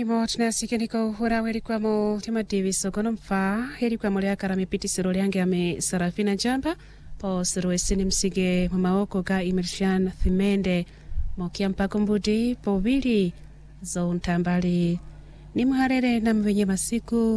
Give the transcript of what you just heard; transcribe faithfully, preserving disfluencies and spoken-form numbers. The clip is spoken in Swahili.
nimo tunasikeni ko hura weli kwa mo tema Davis ogono mfa heli kwa mole akara mipiti siro lyange ame Sarafina Jamba po siro esini msige mamaoko ga Imershan Thimende mo kiampako mbudi po bili zo ntambali ni muharere na mwenye masiku